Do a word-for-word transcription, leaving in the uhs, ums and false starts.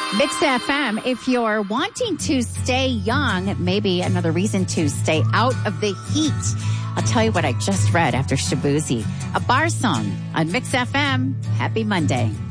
Mix F M, if you're wanting to stay young, maybe another reason to stay out of the heat. I'll tell you what I just read after Shabuzi. A bar song on Mix F M. Happy Monday.